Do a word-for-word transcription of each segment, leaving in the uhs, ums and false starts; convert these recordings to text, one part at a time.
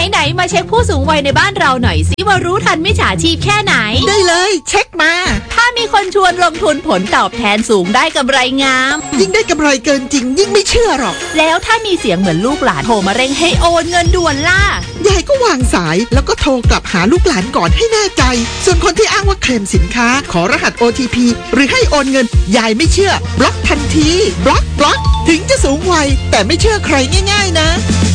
ไหนๆมาเช็คผู้สูงวัยในบ้านเราหน่อยสิว่ารู้ทันมิจฉาชีพแค่ไหนได้เลยเช็คมาถ้ามีคนชวนลงทุนผลตอบแทนสูงได้กำไรงามยิ่งได้กำไรเกินจริงยิ่งไม่เชื่อหรอกแล้วถ้ามีเสียงเหมือนลูกหลานโทรมาเร่งให้โอนเงินด่วนล่ะยายก็วางสายแล้วก็โทรกลับหาลูกหลานก่อนให้แน่ใจส่วนคนที่อ้างว่าเคลมสินค้าขอรหัส โอ ที พี หรือให้โอนเงินยายไม่เชื่อบล็อกทันทีบล็อกบล็อกถึงจะสูงวัยแต่ไม่เชื่อใครง่ายๆนะ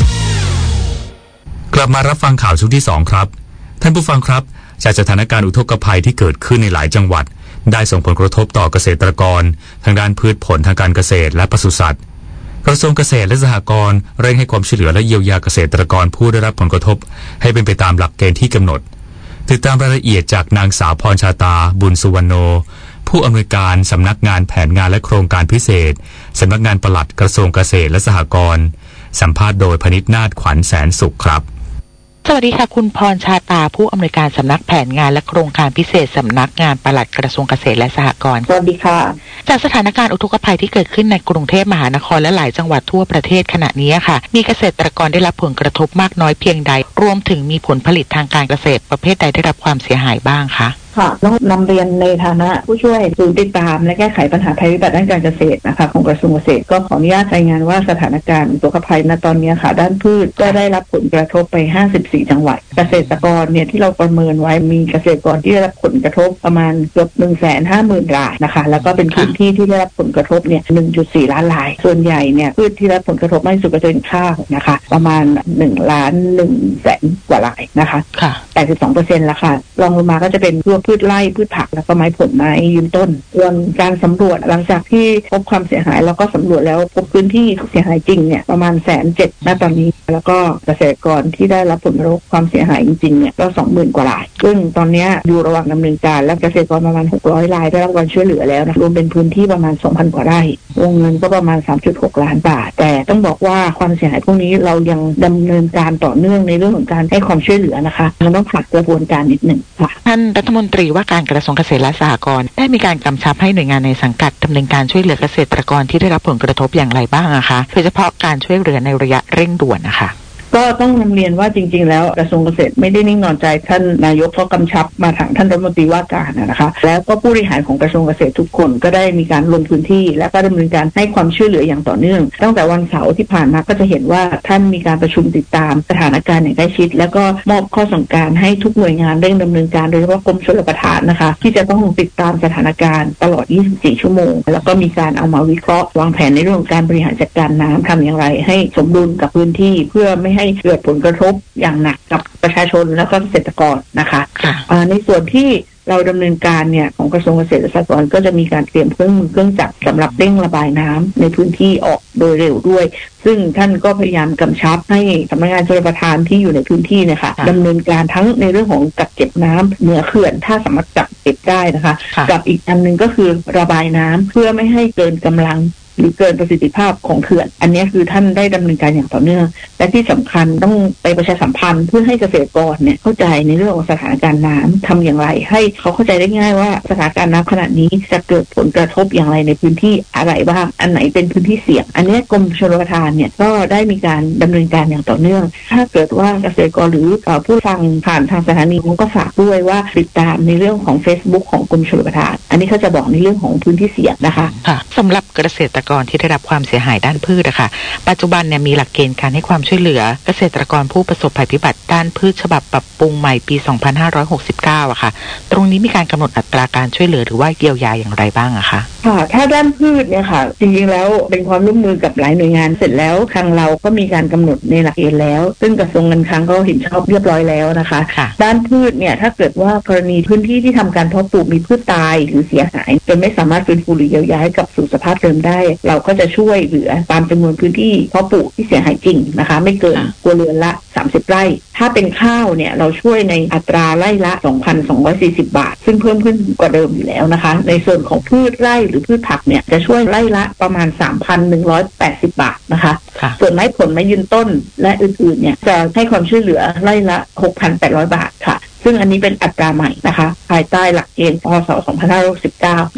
กลับมารับฟังข่าวช่วงที่สองครับท่านผู้ฟังครับจากสถานการณ์อุทกภัยที่เกิดขึ้นในหลายจังหวัดได้ส่งผลกระทบต่อเกษตรกรทางด้านพืชผลทางการเกษตรและปศุสัตว์กระทรวงเกษตรและสหกรณ์เร่งให้ความช่วยเหลือและเยียวยาเกษตรกรผู้ได้รับผลกระทบให้เป็นไปตามหลักเกณฑ์ที่กำหนดติดตามรายละเอียดจากนางสาวพรชาตาบุญสุวรรณโนผู้อำนวยการสำนักงานแผนงานและโครงการพิเศษสำนักงานปลัดกระทรวงเกษตรและสหกรณ์สัมภาษณ์โดยพนิษฐ์นาฏขวัญแสนสุขครับสวัสดีค่ะคุณพรชาตาผู้อำนวยการสำนักแผนงานและโครงการพิเศษสำนักงานปลัดกระทรวงเกษตรและสหกรณ์สวัสดีค่ะจากสถานการณ์อุทกภัยที่เกิดขึ้นในกรุงเทพมหานครและหลายจังหวัดทั่วประเทศขณะนี้ค่ะมีเกษตรกรได้รับผลกระทบมากน้อยเพียงใดรวมถึงมีผลผลิตทางการเกษตรประเภทใดได้รับความเสียหายบ้างคะค่ะต้องนำเรียนในฐานะผู้ช่วยศูนย์ติดตามและแก้ไขปัญหาภัยพิบัติด้านการเกษตรนะคะของกระทรวงเกษตรก็ขออนุญาตรายงานว่าสถานการณ์อุทกภัยณตอนนี้ค่ะด้านพืชก็ได้รับผลกระทบไปห้าสิบสี่จังหวัดเกษตรกรเนี่ยที่เราประเมินไว้มีเกษตรกรที่ได้รับผลกระทบประมาณเกือบ หนึ่งแสนห้าหมื่น รายนะคะแล้วก็เป็นพื้นที่ที่ได้รับผลกระทบเนี่ย หนึ่งจุดสี่ ล้านรายส่วนใหญ่เนี่ยพืชที่ได้รับผลกระทบมากที่สุดก็จะเป็นข้าวนะคะประมาณหนึ่งล้านหนึ่งแสนกว่ารายนะคะค่ะ แปดสิบสองเปอร์เซ็นต์ แล้วค่ะรองลงมาก็จะเป็นพวกพืชไร่พืชผักแล้วก็ไม้ผลไม้ยืนต้นส่วนการสำรวจหลังจากที่พบความเสียหายเราก็สำรวจแล้วพบพื้นที่เสียหายจริงเนี่ยประมาณแสนเจ็ดณตอนนี้แล้วก็เกษตรกรที่ได้รับผลกระทบความเสียหายจริงๆเนี่ยก็ สองหมื่น กว่ารายซึ่งตอนนี้อยู่ระหว่างดำเนินการและเกษตรกรประมาณหกร้อยรายได้รับการช่วยเหลือแล้วนะรวมเป็นพื้นที่ประมาณ สองพัน กว่าไร่วงเงินก็ประมาณ สามจุดหก ล้านบาทแต่ต้องบอกว่าความเสียหายพวกนี้เรายังดำเนินการต่อเนื่องในเรื่องของการให้ความช่วยเหลือนะคะมันต้องผ่านกระบวนการนิดหนึ่งค่ะท่านรัฐมนตรีว่าการกระทรวงเกษตรและสหกรณ์ได้มีการกำชับให้หน่วยงานในสังกัดดำเนินการช่วยเหลือเกษตรกรที่ได้รับผลกระทบอย่างไรบ้างนะคะโดยเฉพาะการช่วยเหลือในระยะเร่งด่วนนะคะก็ต้องนำเรียนว่าจริงๆแล้วกระทรวงเกษตรไม่ได้นิ่งนอนใจท่านนายกก็กำชับมาทางท่านรัฐมนตรีว่าการนะคะแล้วก็ผู้บริหารของกระทรวงเกษตรทุกคนก็ได้มีการลงพื้นที่และก็ดำเนินการให้ความช่วยเหลืออย่างต่อเนื่องตั้งแต่วันเสาร์ที่ผ่านมาก็จะเห็นว่าท่านมีการประชุมติดตามสถานการณ์อย่างใกล้ชิดแล้วก็มอบข้อสั่งการให้ทุกหน่วยงานเร่งดำเนินการโดยเฉพาะกรมชลประทานนะคะที่จะต้องติดตามสถานการณ์ตลอดยี่สิบสี่ชั่วโมงแล้วก็มีการเอามาวิเคราะห์วางแผนในเรื่องของการบริหารจัดการน้ำทำอย่างไรให้สมดุลกับพื้นที่เพื่อไม่ให้เกิดผลกระทบอย่างหนักกับประชาชนและก็เกษตรกรนะคะในส่วนที่เราดำเนินการเนี่ยของกระทรวงเกษตรและสหกรณ์ก็จะมีการเตรียมเครื่องมือเครื่องจักรสำหรับเร่งระบายน้ำในพื้นที่ออกโดยเร็วด้วยซึ่งท่านก็พยายามกำชับให้สำนักงานชลประทานที่อยู่ในพื้นที่เนี่ยค่ะดำเนินการทั้งในเรื่องของกักเก็บน้ำเหนือเขื่อนถ้าสามารถกักเก็บได้นะคะกับอีกอันนึงก็คือระบายน้ำเพื่อไม่ให้เกินกำลังหรือเกินประสิทธิภาพของเขื่อนอันนี้คือท่านได้ดำเนินการอย่างต่อเนื่องและที่สำคัญต้องไปประชาสัมพันธ์เพื่อให้เกษตรกรเนี่ยเข้าใจในเรื่องของสถานการณ์น้ำทำอย่างไรให้เขาเข้าใจได้ง่ายว่าสถานการณ์น้ำขณะนี้จะเกิดผลกระทบอย่างไรในพื้นที่อะไรบ้างอันไหนเป็นพื้นที่เสี่ยงอันนี้กรมชลประทานเนี่ยก็ได้มีการดำเนินการอย่างต่อเนื่องถ้าเกิดว่าเกษตรกรหรือผู้ฟังผ่านทางสถานีก็ฝากด้วยว่าติดตามในเรื่องของ Facebook ของกรมชลประทานอันนี้เขาจะบอกในเรื่องของพื้นที่เสี่ยงนะคะค่ะสำหรับเกษตรกรที่ได้รับความเสียหายด้านพืชนะคะปัจจุบันเนี่ยมีหลักเกณฑ์การให้ความช่วยเหลือเกษตรกรผู้ประสบภัยพิบัติด้านพืชฉบับปรับปรุงใหม่ปี สองพันห้าร้อยหกสิบเก้า อะค่ะตรงนี้มีการกำหนดอัตราการช่วยเหลือหรือว่าเยียวยาอย่างไรบ้างอะคะค่ะถ้าด้านพืชเนี่ยค่ะจริงๆแล้วเป็นความร่วมมือกับหลายหน่วยงานเสร็จแล้วทางเราก็มีการกำหนดในหลักเกณฑ์แล้วซึ่งกระทรวงการคลังก็เห็นชอบเรียบร้อยแล้วนะคะด้านพืชเนี่ยถ้าเกิดว่ากรณีพื้นที่ที่ทำการเพาะปลูกมีพืชตายหรือเสียหายจนไม่สามารถฟื้นฟูหรือเยียวยาให้กลับสู่สภาพเดิมได้เราก็จะช่วยเหลือตามจำนวนพื้นที่เพาะปลูกที่เสียหายจริงนะคะไม่เกินครัวเรือนละสามสิบไร่ถ้าเป็นข้าวเนี่ยเราช่วยในอัตราไร่ละ สองพันสองร้อยสี่สิบ บาทซึ่งเพิ่มขึ้นกว่าเดิมอยู่แล้วนะคะในส่วนของพืชไร่หรือพืชผักเนี่ยจะช่วยไร่ละประมาณ สามพันหนึ่งร้อยแปดสิบ บาทนะคะส่วนไม้ผลไม้ยืนต้นและอื่นๆเนี่ยจะให้ความช่วยเหลือไร่ละ หกพันแปดร้อย บาทค่ะซึ่งอันนี้เป็นอัตราใหม่นะคะภายใต้หลักเกณฑ์พ.ศ. สองพันห้าร้อยหกสิบเก้านะคะ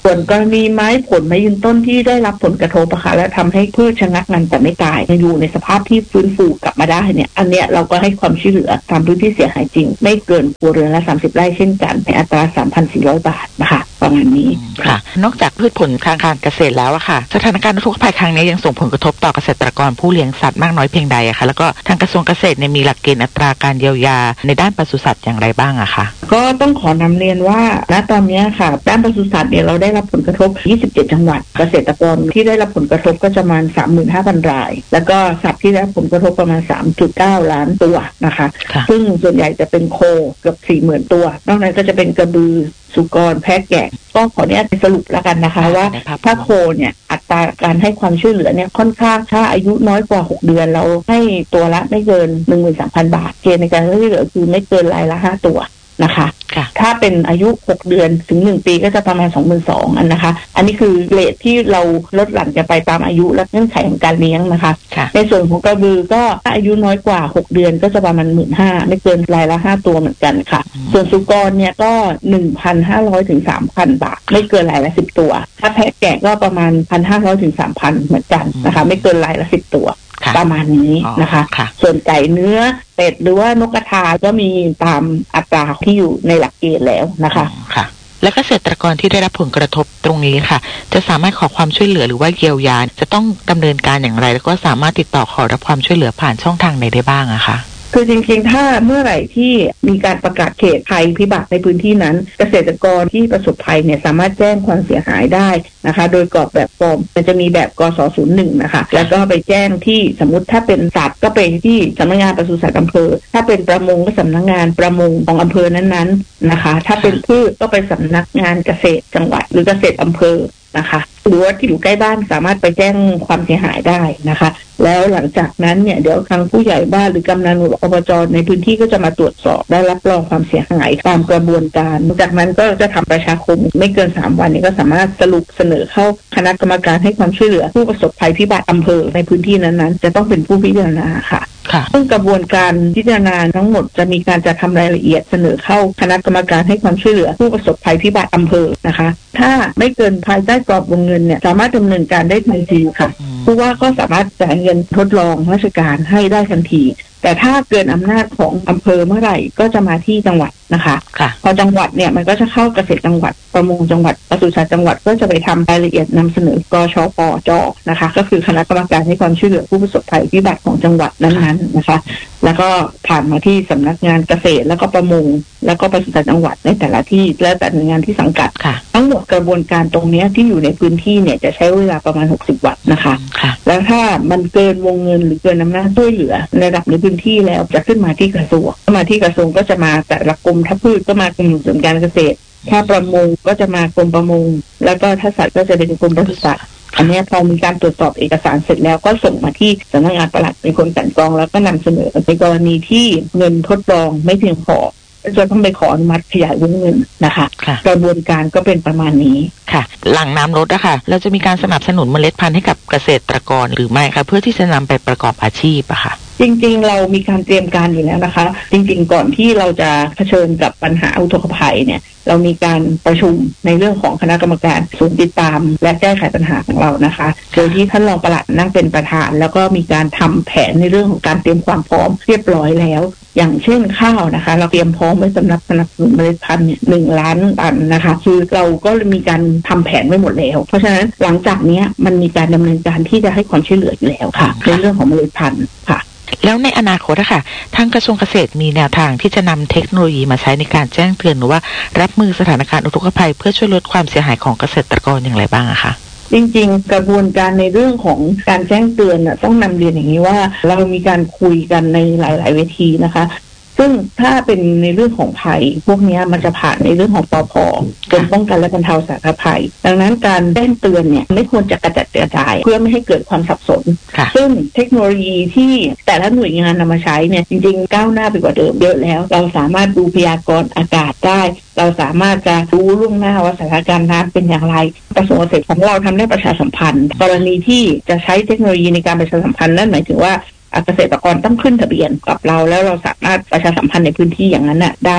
ส่วนกรณีไม้ผลไม้ยืนต้นที่ได้รับผลกระทบอะค่ะและทำให้พืชชะงักงันแต่ไม่ตายอยู่ในสภาพที่ฟื้นฟูกลับมาได้เนี่ยอันเนี้ยเราก็ให้ความช่วยเหลือตามพื้นที่เสียหายจริงไม่เกินครัวเรือนละสามสิบไร่เช่นกันในอัตรา สามพันสี่ร้อย บาทนะคะประมาณนี้ค่ะนอกจากพืชผลทางการเกษตรแล้วอะค่ะสถานการณ์อุทกภัยครั้งนี้ยังส่งผลกระทบต่อเกษตรกรผู้เลี้ยงสัตว์มากน้อยเพียงใดอะค่ะแล้วก็ทางกระทรวงเกษตรเนี่ยมีหลักเกณฑ์อัตราการเยียวยาในด้านปศุสัตว์อย่างไรบ้างอะคะก็ต้องขอนำเรียนว่าณตอนนี้ค่ะด้านปศุสัตว์เนี่ยเราได้รับผลกระทบยี่สิบเจ็ดจังหวัดเกษตรกรที่ได้รับผลกระทบก็ประมาณ สามหมื่นห้าพัน รายแล้วก็สัตว์ที่ได้รับผลกระทบประมาณ สามจุดเก้า ล้านตัวนะคะซึ่งส่วนใหญ่จะเป็นโคเกือบ สี่หมื่น ตัวนอกนั้นก็จะเป็นกระบือสุกรแพะแกะก็ขออนุญาตสรุปแล้วกันนะคะว่าถ้าโคเนี่ยอัตราการให้ความช่วยเหลือเนี่ยค่อนข้างถ้าอายุน้อยกว่าหกเดือนเราให้ตัวละไม่เกิน หนึ่งหมื่นสามพัน บาทเกณฑ์ในการช่วยเหลือคือไม่เกินรายละห้าตัวนะคะถ้าเป็นอายุหกเดือนถึงหนึ่งปีก็จะประมาณ สองหมื่นสองพัน อันนะคะอันนี้คือเรทที่เราลดหลั่นกันไปตามอายุและเงื่อนไขของการเลี้ยงนะคะในส่วนของกระบือก็ถ้าอายุน้อยกว่าหกเดือนก็จะประมาณ หนึ่งหมื่นห้าพัน ไม่เกินรายละห้าตัวเหมือนกันค่ะส่วนสุกรเนี่ยก็ หนึ่งพันห้าร้อย ถึง สามพัน บาทไม่เกินรายละสิบตัวถ้าแพะแกะก็ประมาณ หนึ่งพันห้าร้อย ถึง สามพัน เหมือนกันนะคะไม่เกินรายละสิบตัวประมาณนี้นะคะส่วนไก่เนื้อเป็ดหรือว่านกกระทาก็มีตามอัตราที่อยู่ในหลักเกณฑ์แล้วนะคะค่ะและเกษตรกรที่ได้รับผลกระทบตรงนี้ค่ะจะสามารถขอความช่วยเหลือหรือว่าเยียวยาจะต้องดำเนินการอย่างไรแล้วก็สามารถติดต่อขอรับความช่วยเหลือผ่านช่องทางไหนได้บ้างอะคะคือจริงๆถ้าเมื่อไหร่ที่มีการประกาศเขตภัยพิบัติในพื้นที่นั้นเกษตรกรที่ประสบภัยเนี่ยสามารถแจ้งความเสียหายได้นะคะโดยกรอกแบบฟอร์มมันจะมีแบบกส ศูนย์หนึ่ง นะคะแล้วก็ไปแจ้งที่สมมุติถ้าเป็นสัตว์ก็ไปที่สำนักงานปศุสัตว์อำเภอถ้าเป็นประมงก็สำนักงานประมงของอำเภอนั้นๆนะคะถ้าเป็นพืชก็ไปสำนักงานเกษตรจังหวัดหรือเกษตรอำเภอนะคะหรือว่าที่อยู่ใกล้บ้านสามารถไปแจ้งความเสียหายได้นะคะแล้วหลังจากนั้นเนี่ยเดี๋ยวทางผู้ใหญ่บ้านหรือกำนันอบจในพื้นที่ก็จะมาตรวจสอบได้รับรองความเสียหายตามกระบวนการจากนั้นก็จะทำประชาคมไม่เกินสามวันนี้ก็สามารถสรุปเสนอเข้าคณะกรรมการให้ความช่วยเหลือผู้ประสบภัยพิบัติอำเภอในพื้นที่นั้นๆจะต้องเป็นผู้พิจารณาค่ะซึ่งกระบวนการพิจารณาทั้งหมดจะมีการจัดทำรายละเอียดเสนอเข้าคณะกรรมการให้ความช่วยเหลือผู้ประสบภัยพิบัติอำเภอนะคะถ้าไม่เกินภายใต้กรอบวงเงินเนี่ยสามารถดำเนินการได้ทันทีค่ะผู้ว่าก็สามารถจ่ายเงินทดลองราชการให้ได้ทันทีแต่ถ้าเกินอำนาจของอำเภอเมื่อไหร่ก็จะมาที่จังหวัดนะคะพอจังหวัดเนี่ยมันก็จะเข้าเกษตรจังหวัดประมงจังหวัดปศุสัตว์จังหวัดก็จะไปทำรายละเอียดนำเสนอกชปจนะคะก็คือคณะกรรมการให้ความช่วยเหลือผู้ประสบภัยพิบัติของจังหวัดนั้นๆนะคะแล้วก็ผ่านมาที่สำนักงานเกษตรแล้วก็ประมงแล้วก็ปศุสัตว์จังหวัดในแต่ละที่และแต่หน่วยงานที่สังกัดทั้งหมดกระบวนการตรงนี้ที่อยู่ในพื้นที่เนี่ยจะใช้เวลาประมาณหกสิบวันนะคะแล้วถ้ามันเกินวงเงินหรือเกินอำนาจช่วยเหลือในระดับในพื้นที่แล้วจะขึ้นมาที่กระทรวงมาที่กระทรวงก็จะมาแต่ละกรมถ้าพืชก็มากรมส่งเสริมการเกษตรถ้าประมงก็จะมากรมประมงแล้วก็ถ้าสัตว์ก็จะเป็นกรมปศุสัตว์อันนี้พอมีการตรวจสอบเอกสารเสร็จแล้วก็ส่งมาที่สำนักงานปลัดเป็นคนกลั่นกรองแล้วก็นำเสนอในกรณีที่เงินทดลองไม่เพียงพอจะต้องไปขออนุมัติขยายวงเงินนะคะกระบวนการก็เป็นประมาณนี้ค่ะหลังน้ำลดอะค่ะเราจะมีการสนับสนุนเมล็ดพันธุ์ให้กับเกษตรกรหรือไม่คะเพื่อที่จะนำไปประกอบอาชีพอะค่ะจริงๆเรามีการเตรียมการอยู่แล้วนะคะจริงๆก่อนที่เราจะเผชิญกับปัญหาอุทกภัยเนี่ยเรามีการประชุมในเรื่องของคณะกรรมการศูนย์ติดตามและแก้ไขปัญหาของเรานะคะโดยที่ท่านรองปลัดนั่งเป็นประธานแล้วก็มีการทำแผนในเรื่องของการเตรียมความพร้อมเรียบร้อยแล้วอย่างเช่นข้าวนะคะเราเตรียมพร้อมไว้สำหรับสนับสนุนเมล็ดพันธุ์เนี่ยหนึ่งล้านตันนะคะคือเราก็มีการทำแผนไว้หมดแล้วเพราะฉะนั้นหลังจากนี้มันมีการดำเนินการที่จะให้ความช่วยเหลืออยู่แล้วค่ะในเรื่องของเมล็ดพันธุ์ค่ะแล้วในอนาคตอะค่ะทางกระทรวงเกษตรมีแนวทางที่จะนำเทคโนโลยีมาใช้ในการแจ้งเตือนหรือว่ารับมือสถานการณ์อุทกภัยเพื่อช่วยลดความเสียหายของเกษตรกรอย่างไรบ้างอะคะจริงๆกระบวนการในเรื่องของการแจ้งเตือนน่ะต้องนำเรียนอย่างนี้ว่าเรามีการคุยกันในหลายๆเวทีนะคะซึ่งถ้าเป็นในเรื่องของภัยพวกนี้มันจะผ่านในเรื่องของปภ.กรมป้องกันและบรรเทาสาธารณภัยดังนั้นการแจ้งเตือนเนี่ยไม่ควรจะกระจัดกระจายเพื่อไม่ให้เกิดความสับสนซึ่งเทคโนโลยีที่แต่ละหน่วยงานนำมาใช้เนี่ยจริงๆก้าวหน้าไปกว่าเดิมเยอะแล้วเราสามารถดูพยากรณ์อากาศได้เราสามารถจะรู้ล่วงหน้าว่าสถานการณ์น้ำเป็นอย่างไรกระทรวงเกษตรของเราทำได้ประชาสัมพันธ์กรณีที่จะใช้เทคโนโลยีในการประชาสัมพันธ์นั่นหมายถึงว่าเกษตรกรต้องขึ้นทะเบียนกับเราแล้วเราสามารถประชาสัมพันธ์ในพื้นที่อย่างนั้นน่ะได้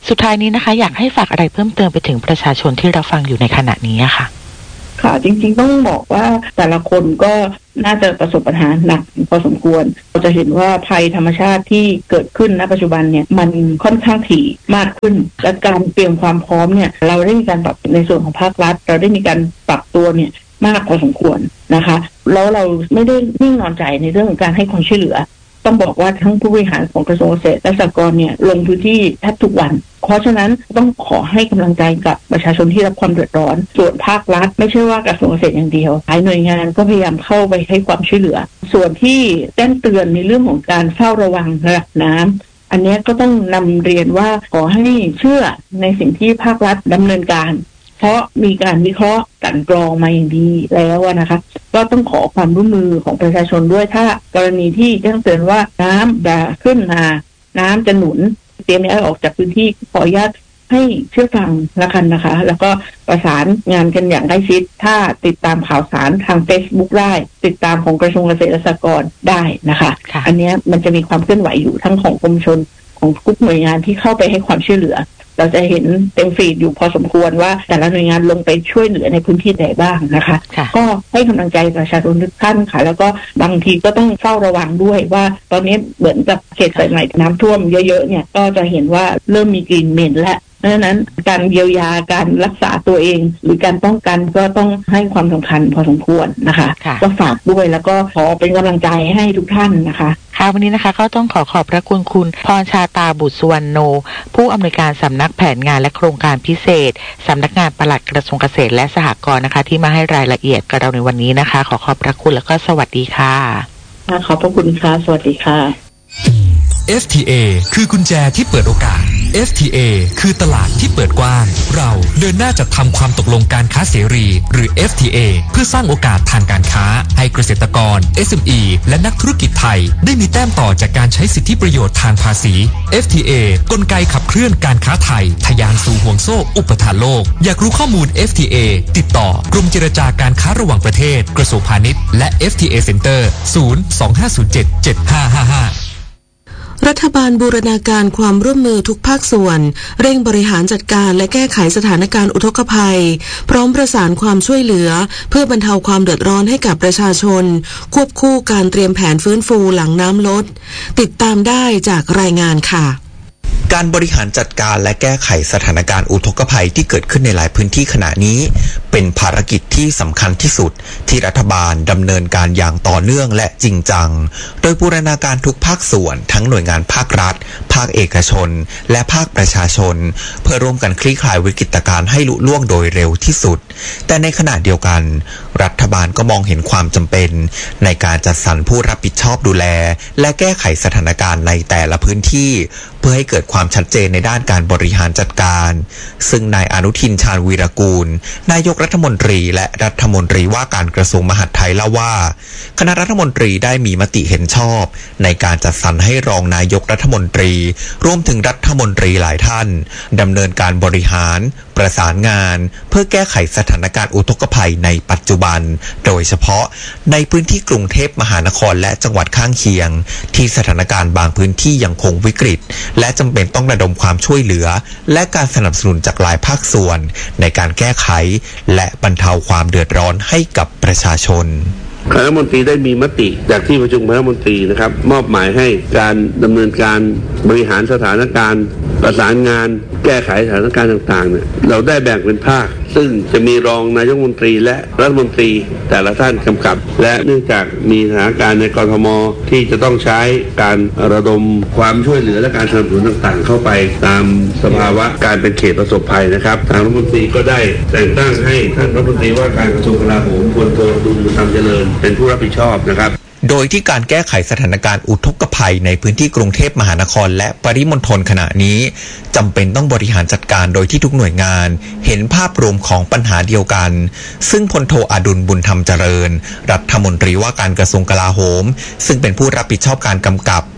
สุดท้ายนี้นะคะอยากให้ฝากอะไรเพิ่มเติมไปถึงประชาชนที่รับฟังอยู่ในขณะนี้ค่ะค่ะจริงๆต้องบอกว่าแต่ละคนก็น่าจะประสบปัญหาหนักพอสมควรเราจะเห็นว่าภัยธรรมชาติที่เกิดขึ้นณปัจจุบันเนี่ยมันค่อนข้างถี่มากขึ้นและการเตรียมความพร้อมเนี่ยเราได้มีการปรับในส่วนของภาครัฐเราได้มีการปรับตัวเนี่ยมากพอสมควรนะคะแล้วเราไม่ได้นิ่งนอนใจในเรื่องของการให้ความช่วยเหลือต้องบอกว่าทั้งผู้บริหารของกระทรวงเกษตรและสหกรณ์เนี่ยลงพื้นที่แทบทุกวันเพราะฉะนั้นต้องขอให้กำลังใจกับประชาชนที่รับความเดือดร้อนส่วนภาครัฐไม่ใช่ว่ากระทรวงเกษตรอย่างเดียวหลายหน่วยงานก็พยายามเข้าไปให้ความช่วยเหลือส่วนที่แจ้งเตือนในเรื่องของการเฝ้าระวังระดับน้ำอันนี้ก็ต้องนำเรียนว่าขอให้เชื่อในสิ่งที่ภาครัฐดำเนินการเพราะมีการวิเคราะห์กลั่นกรองมาอย่างดีแล้วนะคะก็ต้องขอความร่วมมือของประชาชนด้วยถ้ากรณีที่แจ้งเตือนว่าน้ำจะขึ้นมาน้ำจะหนุนเตรียมย้ายออกจากพื้นที่ขออนุญาตให้เชื่อฟังละกันนะคะแล้วก็ประสานงานกันอย่างใกล้ชิดถ้าติดตามข่าวสารทาง Facebook ได้ติดตามของกระทรวงเกษตรและสหกรณ์ได้นะคะอันนี้มันจะมีความเคลื่อนไหวอยู่ทั้งของกรมชลของทุกหน่วยงานที่เข้าไปให้ความช่วยเหลือเราจะเห็นเต็มฟีดอยู่พอสมควรว่าแต่ละหน่วยงานลงไปช่วยเหลือในพื้นที่ไหนบ้างนะคะก็ให้กำลังใจประชาชนทุกท่านค่ะแล้วก็บางทีก็ต้องเฝ้าระวังด้วยว่าตอนนี้เหมือนกับเขตสายไหมน้ำท่วมเยอะๆเนี่ยก็จะเห็นว่าเริ่มมีกลิ่นเหม็นและเพราะฉะนั้นการเยียวยาการรักษาตัวเองหรือการป้องกันก็ต้องให้ความสำคัญพอสมควรนะคะก็ฝากด้วยแล้วก็ขอเป็นกำลังใจให้ทุกท่านนะคะค่ะวันนี้นะคะก็ต้องขอขอบพระคุณคุณพรชาตาบุตรสุวรรณโนผู้อำนวยการสำนักแผนงานและโครงการพิเศษสำนักงานปลัดกระทรวงเกษตรและสหกรณ์นะคะที่มาให้รายละเอียดกับเราในวันนี้นะคะขอขอบพระคุณแล้วก็สวัสดีค่ะขอบพระคุณค่ะสวัสดีค่ะเอฟ ที เอ คือกุญแจที่เปิดโอกาส เอฟ ที เอ คือตลาดที่เปิดกว้างเราเดินหน้าจัดทำความตกลงการค้าเสรีหรือ เอฟ ที เอ เพื่อสร้างโอกาสทางการค้าให้เกษตรกร เอส เอ็ม อี และนักธุรกิจไทยได้มีแต้มต่อจากการใช้สิทธิประโยชน์ทางภาษี เอฟ ที เอ กลไกขับเคลื่อนการค้าไทยทะยานสู่ห่วงโซ่อุปทานโลกอยากรู้ข้อมูล เอฟ ที เอ ติดต่อกรมเจรจาการค้าระหว่างประเทศกระทรวงพาณิชย์และ เอฟ ที เอ Center ศูนย์ สอง ห้า ศูนย์ เจ็ด เจ็ด ห้า ห้า ห้ารัฐบาลบูรณาการความร่วมมือทุกภาคส่วนเร่งบริหารจัดการและแก้ไขสถานการณ์อุทกภัยพร้อมประสานความช่วยเหลือเพื่อบรรเทาความเดือดร้อนให้กับประชาชนควบคู่การเตรียมแผนฟื้นฟูหลังน้ำลดติดตามได้จากรายงานค่ะการบริหารจัดการและแก้ไขสถานการณ์อุทกภัยที่เกิดขึ้นในหลายพื้นที่ขณะนี้เป็นภารกิจที่สำคัญที่สุดที่รัฐบาลดำเนินการอย่างต่อเนื่องและจริงจังโดยบูรณาการทุกภาคส่วนทั้งหน่วยงานภาครัฐภาคเอกชนและภาคประชาชนเพื่อร่วมกันคลี่คลายวิกฤตการณ์ให้ลุล่วงโดยเร็วที่สุดแต่ในขณะเดียวกันรัฐบาลก็มองเห็นความจำเป็นในการจัดสรรผู้รับผิดชอบดูแลและแก้ไขสถานการณ์ในแต่ละพื้นที่เพื่อให้เกิดความชัดเจนในด้านการบริหารจัดการซึ่งนายอนุทินชาญวีรกูลนายกรัฐมนตรีและรัฐมนตรีว่าการกระทรวงมหาดไทยเล่าว่าคณะรัฐมนตรีได้มีมติเห็นชอบในการจัดสรรให้รองนายกรัฐมนตรีรวมถึงรัฐมนตรีหลายท่านดำเนินการบริหารประสานงานเพื่อแก้ไขสถานการณ์อุทกภัยในปัจจุบันโดยเฉพาะในพื้นที่กรุงเทพมหานครและจังหวัดข้างเคียงที่สถานการณ์บางพื้นที่ยังคงวิกฤตและจำเป็นต้องระดมความช่วยเหลือและการสนับสนุนจากหลายภาคส่วนในการแก้ไขและบรรเทาความเดือดร้อนให้กับประชาชนคณะรัฐมนตรีได้มีมติจากที่ประชุมคณะรัฐมนตรีนะครับมอบหมายให้การดำเนินการบริหารสถานการณ์ประสานงานแก้ไขสถานการณ์ต่างๆเนี่ยเราได้แบ่งเป็นภาคซึ่งจะมีรองนายกรัฐมนตรีและรัฐมนตรีแต่ละท่านกำกับและเนื่องจากมีสถานการณ์ในกทมที่จะต้องใช้การระดมความช่วยเหลือและการสนับสนุนต่างๆเข้าไปตามสภาวะการเป็นเขตประสบภัยนะครับทางรัฐมนตรีก็ได้แต่งตั้งให้ท่านรัฐมนตรีว่าการกระทรวงกลาโหมพลโทดุลธรรมเจริญเป็นผู้รับผิดชอบนะครับโดยที่การแก้ไขสถานการณ์อุทกภัยในพื้นที่กรุงเทพมหานครและปริมณฑลขณะนี้จำเป็นต้องบริหารจัดการโดยที่ทุกหน่วยงานเห็นภาพรวมของปัญหาเดียวกันซึ่งพลโทอดุลบุญธรรมเจริญรัฐมนตรีว่าการกระทรวงกลาโหมซึ่งเป็นผู้รับผิดชอบการกำกับ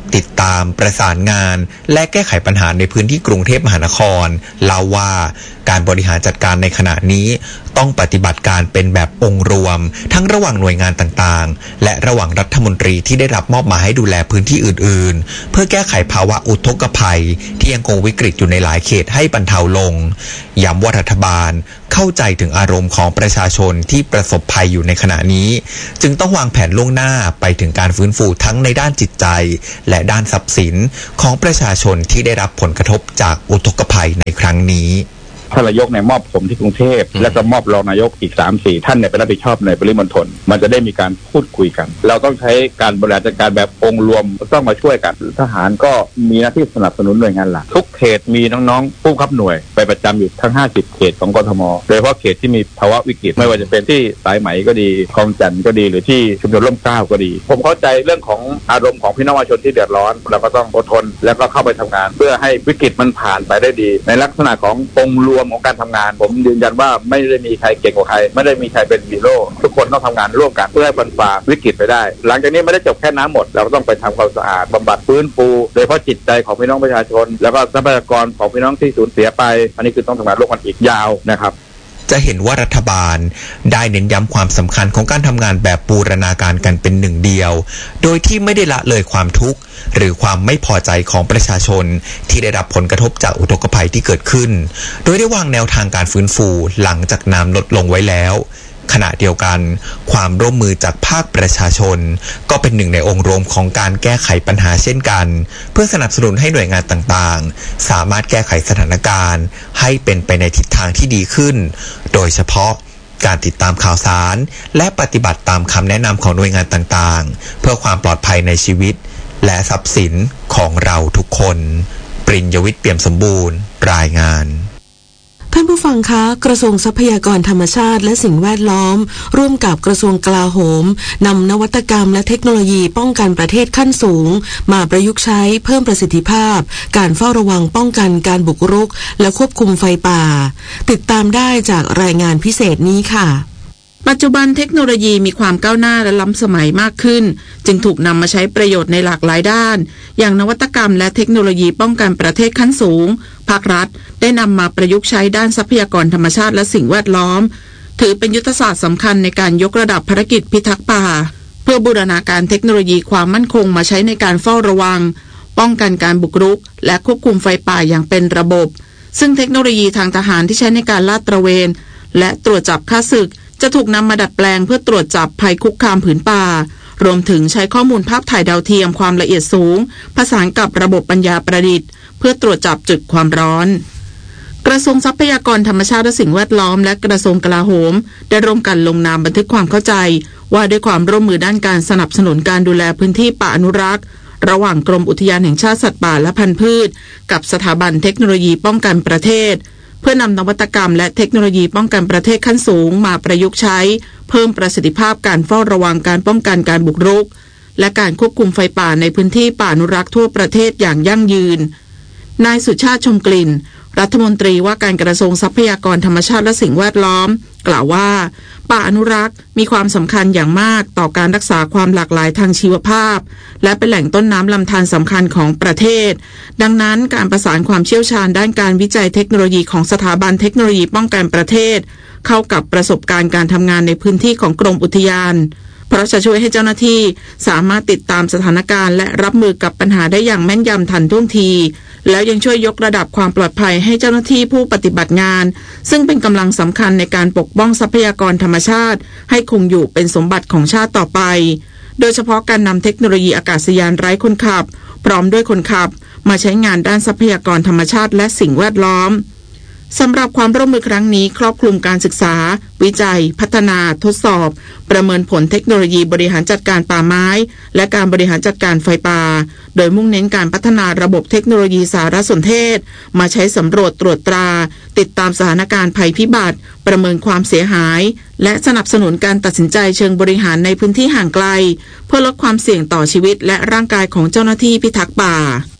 ติดตามประสานงานและแก้ไขปัญหาในพื้นที่กรุงเทพมหานครเล่าว่าการบริหารจัดการในขณะนี้ต้องปฏิบัติการเป็นแบบองค์รวมทั้งระหว่างหน่วยงานต่างๆและระหว่างรัฐมนตรีที่ได้รับมอบหมายให้ดูแลพื้นที่อื่นๆเพื่อแก้ไขภาวะอุทกภัยที่ยังคงวิกฤตอยู่ในหลายเขตให้บรรเทาลงย้ำว่ารัฐบาลเข้าใจถึงอารมณ์ของประชาชนที่ประสบภัยอยู่ในขณะนี้จึงต้องวางแผนล่วงหน้าไปถึงการฟื้นฟูทั้งในด้านจิตใจและด้านทรัพย์สินของประชาชนที่ได้รับผลกระทบจากอุทกภัยในครั้งนี้ท่านนายกเนี่ยมอบผมที่กรุงเทพแล้วก็มอบรองนายกอีก สามสี่ ท่านเนี่ยไปรับผิดชอบในปริมณฑลมันจะได้มีการพูดคุยกันเราต้องใช้การบริหารจัดการแบบองค์รวมต้องมาช่วยกันทหารก็มีหน้าที่สนับสนุนหน่วยงานหลักทุกเขตมีน้องๆผู้บังคับหน่วยไปประจำอยู่ทั้งห้าสิบเขตของกทมโดยเฉพาะเขตที่มีภาวะวิกฤตไม่ว่าจะเป็นที่สายไหมก็ดีคลองจันทน์ก็ดีหรือที่ชุมชนร่มเกล้าก็ดีผมเข้าใจเรื่องของอารมณ์ของพี่น้องประชาชนที่เดือดร้อนเราก็ต้องอดทนแล้วก็เข้าไปทำงานเพื่อให้วิกฤตมันผ่านไปได้ดีในลักษณะขององค์รวมของการทำงานผมยืนยันว่าไม่ได้มีใครเก่งกว่าใครไม่ได้มีใครเป็นฮีโร่ทุกคนต้องทำงานร่วมกันเพื่อให้บรรฝ่าวิกฤตไปได้หลังจากนี้ไม่ได้จบแค่น้ำหมดเราต้องไปทำความสะอาดบำบัดฟื้นฟูโดยเฉพาะจิตใจของพี่น้องประชาชนแล้วก็ทรัพยากรของพี่น้องที่สูญเสียไปอันนี้คือต้องทำงานร่วมกันอีกยาวนะครับจะเห็นว่ารัฐบาลได้เน้นย้ำความสำคัญของการทำงานแบบบูรณาการกันเป็นหนึ่งเดียวโดยที่ไม่ได้ละเลยความทุกข์หรือความไม่พอใจของประชาชนที่ได้รับผลกระทบจากอุทกภัยที่เกิดขึ้นโดยได้วางแนวทางการฟื้นฟูหลังจากน้ำลดลงไว้แล้วขณะเดียวกันความร่วมมือจากภาคประชาชนก็เป็นหนึ่งในองค์รวมของการแก้ไขปัญหาเช่นกันเพื่อสนับสนุนให้หน่วยงานต่างๆสามารถแก้ไขสถานการณ์ให้เป็นไปในทิศทางที่ดีขึ้นโดยเฉพาะการติดตามข่าวสารและปฏิบัติตามคำแนะนำของหน่วยงานต่างๆเพื่อความปลอดภัยในชีวิตและทรัพย์สินของเราทุกคนปริญญวิทย์เปี่ยมสมบูรณ์รายงานท่านผู้ฟังคะกระทรวงทรัพยากรธรรมชาติและสิ่งแวดล้อมร่วมกับกระทรวงกลาโหมนำนวัตกรรมและเทคโนโลยีป้องกันประเทศขั้นสูงมาประยุกต์ใช้เพิ่มประสิทธิภาพการเฝ้าระวังป้องกันการบุกรุกและควบคุมไฟป่าติดตามได้จากรายงานพิเศษนี้ค่ะปัจจุบันเทคโนโลยีมีความก้าวหน้าและล้ำสมัยมากขึ้นจึงถูกนำมาใช้ประโยชน์ในหลากหลายด้านอย่างนวัตกรรมและเทคโนโลยีป้องกันประเทศขั้นสูงภาครัฐได้นำมาประยุกต์ใช้ด้านทรัพยากรธรรมชาติและสิ่งแวดล้อมถือเป็นยุทธศาสตร์สำคัญในการยกระดับภารกิจพิทักษ์ป่าเพื่อบูรณาการเทคโนโลยีความมั่นคงมาใช้ในการเฝ้าระวังป้องกันการบุกรุกและควบคุมไฟป่าอย่างเป็นระบบซึ่งเทคโนโลยีทางทหารที่ใช้ในการลาดตระเวนและตรวจจับฆ่าศึกจะถูกนำมาดัดแปลงเพื่อตรวจจับภัยคุกคามผืนป่ารวมถึงใช้ข้อมูลภาพถ่ายดาวเทียมความละเอียดสูงผสานกับระบบปัญญาประดิษฐ์เพื่อตรวจจับจุดความร้อนกระทรวงทรัพยากรธรรมชาติและสิ่งแวดล้อมและกระทรวงกลาโหมได้ร่วมกันลงนามบันทึกความเข้าใจว่าด้วยความร่วมมือด้านการสนับสนุนการดูแลพื้นที่ป่าอนุรักษ์ระหว่างกรมอุทยานแห่งชาติสัตว์ป่าและพันธุ์พืชกับสถาบันเทคโนโลยีป้องกันประเทศเพื่อนำนวัตกรรมและเทคโนโลยีป้องกันประเทศขั้นสูงมาประยุกต์ใช้เพิ่มประสิทธิภาพการเฝ้าระวังการป้องกันการบุกรุกและการควบคุมไฟป่าในพื้นที่ป่าอนุรักษ์ทั่วประเทศอย่างยั่งยืนนายสุชาติชมกลิ่นรัฐมนตรีว่าการกระทรวงทรัพยากรธรรมชาติและสิ่งแวดล้อมกล่าวว่าป่าอนุรักษ์มีความสำคัญอย่างมากต่อการรักษาความหลากหลายทางชีวภาพและเป็นแหล่งต้นน้ำลำธารสำคัญของประเทศดังนั้นการประสานความเชี่ยวชาญด้านการวิจัยเทคโนโลยีของสถาบันเทคโนโลยีป้องกันประเทศเข้ากับประสบการณ์การทำงานในพื้นที่ของกรมอุทยานเพราะจะช่วยให้เจ้าหน้าที่สามารถติดตามสถานการณ์และรับมือกับปัญหาได้อย่างแม่นยำทันท่วงทีแล้วยังช่วยยกระดับความปลอดภัยให้เจ้าหน้าที่ผู้ปฏิบัติงานซึ่งเป็นกำลังสำคัญในการปกป้องทรัพยากรธรรมชาติให้คงอยู่เป็นสมบัติของชาติต่อไปโดยเฉพาะการนำเทคโนโลยีอากาศยานไร้คนขับพร้อมด้วยคนขับมาใช้งานด้านทรัพยากรธรรมชาติและสิ่งแวดล้อมสำหรับความร่วมมือครั้งนี้ครอบคลุมการศึกษาวิจัยพัฒนาทดสอบประเมินผลเทคโนโลยีบริหารจัดการป่าไม้และการบริหารจัดการไฟป่าโดยมุ่งเน้นการพัฒนาระบบเทคโนโลยีสารสนเทศมาใช้สำรวจตรวจตราติดตามสถานการณ์ภัยพิบัติประเมินความเสียหายและสนับสนุนการตัดสินใจเชิงบริหารในพื้นที่ห่างไกลเพื่อลดความเสี่ยงต่อชีวิตและร่างกายของเจ้าหน้าที่พิทักษ์ป่า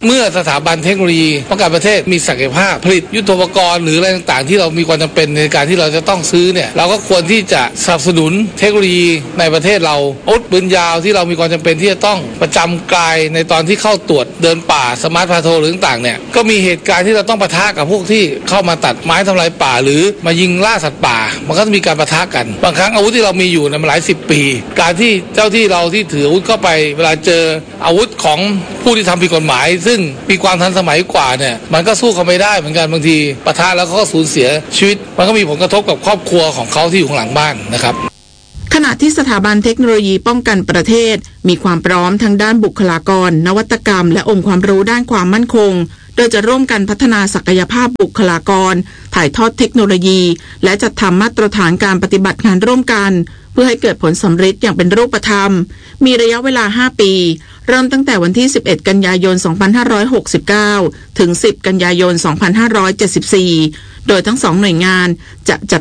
เมื่อสถาบันเทคโนโลยีป้องกันประเทศมีศักยภาพผลิตยุทโธปกรณ์หรืออะไรต่างๆที่เรามีความจำเป็นในการที่เราจะต้องซื้อเนี่ยเราก็ควรที่จะสนับสนุนเทคโนโลยีในประเทศเราอาวุธปืนยาวที่เรามีความจำเป็นที่จะต้องประจำกายในตอนที่เข้าตรวจเดินป่าสมาร์ทพาโทรหรือต่างๆเนี่ยก็มีเหตุการณ์ที่เราต้องปะทะกับพวกที่เข้ามาตัดไม้ทำลายป่าหรือมายิงล่าสัตว์ป่ามันก็จะมีการปะทะกันบางครั้งอาวุธที่เรามีอยู่ในหลายสิบปีการที่เจ้าที่เราที่ถืออาวุธเข้าไปเวลาเจออาวุธของผู้ที่ทำผิดกฎหมายซึ่งมีความทันสมัยกว่าเนี่ยมันก็สู้เขาไม่ได้เหมือนกันบางทีปะทะแล้วเขาก็สูญเสียชีวิตมันก็มีผลกระทบกับครอบครัวของเขาที่อยู่ข้างหลังบ้านนะครับขณะที่สถาบันเทคโนโลยีป้องกันประเทศมีความพร้อมทางด้านบุคลากรนวัตกรรมและองค์ความรู้ด้านความมั่นคงโดยจะร่วมกันพัฒนาศักยภาพบุคลากรถ่ายทอดเทคโนโลยีและจัดทำมาตรฐานการปฏิบัติงานร่วมกันเพื่อให้เกิดผลสำเร็จอย่างเป็นรูปธรรมมีระยะเวลาห้าปีเริ่มตั้งแต่วันที่สิบเอ็ดกันยายนสองพันห้าร้อยหกสิบเก้าถึงสิบกันยายนสองพันห้าร้อยเจ็ดสิบสี่โดยทั้งสองหน่วยงานจะจัด